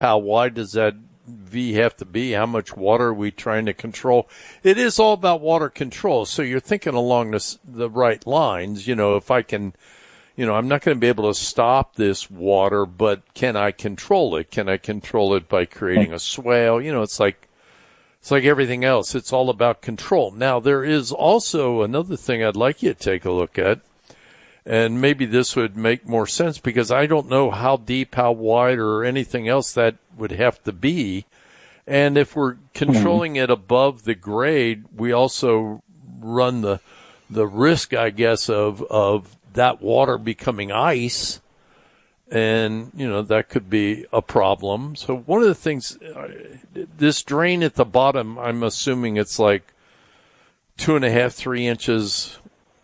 How wide does that V have to be? How much water are we trying to control? It is all about water control. So you're thinking along the right lines. If I can, I'm not going to be able to stop this water, but can I control it? Can I control it by creating a swale? It's like everything else. It's all about control. Now, there is also another thing I'd like you to take a look at. And maybe this would make more sense because I don't know how deep, how wide, or anything else that would have to be. And if we're controlling it above the grade, we also run the risk, I guess, of that water becoming ice. And, that could be a problem. So one of the things, this drain at the bottom, I'm assuming it's like 2.5, 3 inches.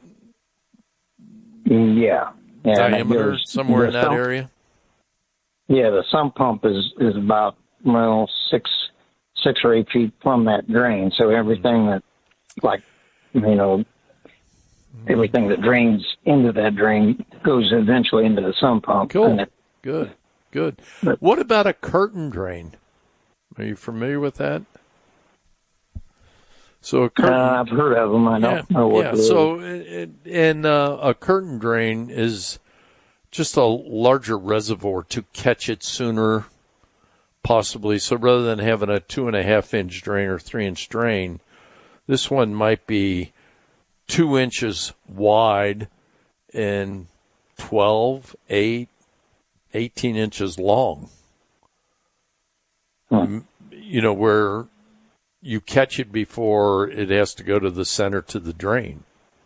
Yeah. Diameter, somewhere in that area? Yeah, the sump pump is about, 6 or 8 feet from that drain. So everything that, everything that drains into that drain goes eventually into the sump pump. Cool. Good. But what about a curtain drain? Are you familiar with that? So a curtain, I've heard of them. I don't know what it is. So a curtain drain is just a larger reservoir to catch it sooner, possibly. So rather than having a 2.5-inch drain or 3-inch drain, this one might be 2 inches wide and 12, 8, 18 inches long. Where you catch it before it has to go to the center to the drain.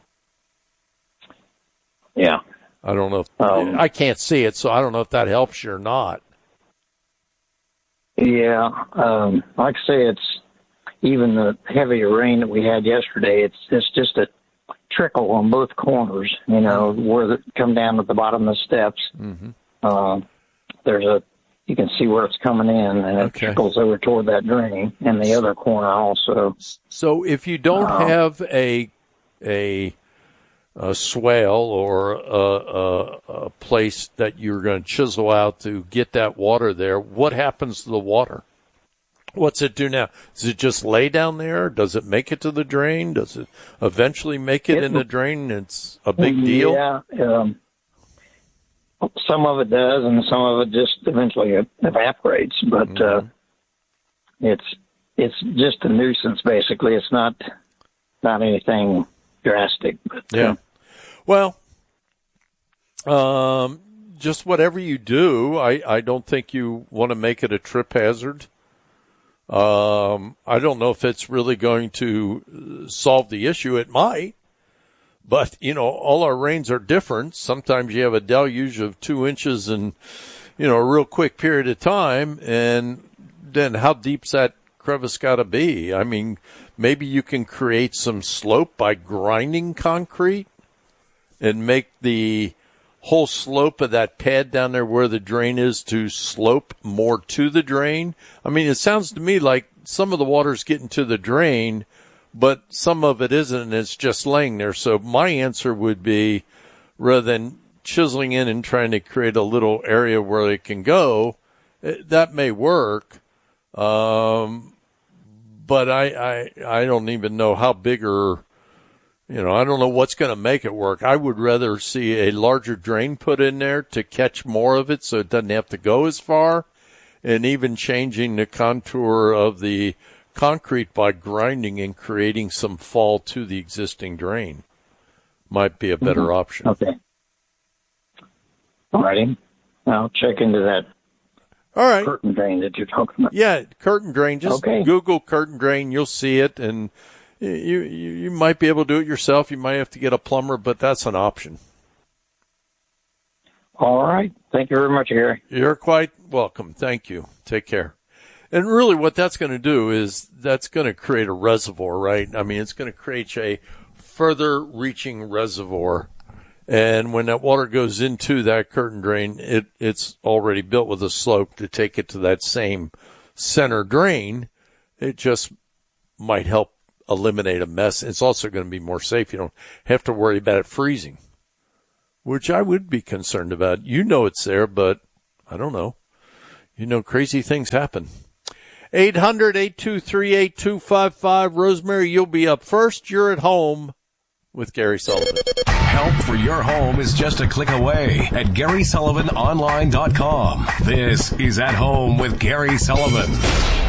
Yeah. I don't know if I can't see it, so I don't know if that helps you or not. Yeah. Like I say, it's even the heavier rain that we had yesterday, it's just a trickle on both corners, where it come down at the bottom of the steps. Mm-hmm. You can see where it's coming in, and it trickles over toward that drain, and the other corner also. So if you don't have a swale or a place that you're going to chisel out to get that water there, what happens to the water? What's it do now? Does it just lay down there? Does it make it to the drain? Does it eventually make it in the drain? It's a big deal? Yeah. Some of it does, and some of it just eventually evaporates. But it's just a nuisance, basically. It's not anything drastic. But, yeah. Well, just whatever you do, I don't think you want to make it a trip hazard. I don't know if it's really going to solve the issue. It might. But, all our rains are different. Sometimes you have a deluge of 2 inches in, a real quick period of time. And then how deep's that crevice got to be? I mean, maybe you can create some slope by grinding concrete and make the whole slope of that pad down there where the drain is to slope more to the drain. I mean, it sounds to me like some of the water's getting to the drain, but some of it isn't, and it's just laying there. So my answer would be, rather than chiseling in and trying to create a little area where it can go, that may work. But I don't even know how big or, I don't know what's going to make it work. I would rather see a larger drain put in there to catch more of it so it doesn't have to go as far, and even changing the contour of the concrete by grinding and creating some fall to the existing drain might be a better option. Okay. All righty. I'll check into that. All right. Curtain drain that you're talking about. Yeah, curtain drain. Just Google curtain drain. You'll see it, and you might be able to do it yourself. You might have to get a plumber, but that's an option. All right. Thank you very much, Gary. You're quite welcome. Thank you. Take care. And really what that's going to do is that's going to create a reservoir, right? I mean, it's going to create a further reaching reservoir. And when that water goes into that curtain drain, it's already built with a slope to take it to that same center drain. It just might help eliminate a mess. It's also going to be more safe. You don't have to worry about it freezing, which I would be concerned about. It's there, but I don't know. You know, crazy things happen. 800-823-8255. Rosemary, you'll be up first. You're at home with Gary Sullivan. Help for your home is just a click away at GarySullivanOnline.com. This is At Home with Gary Sullivan.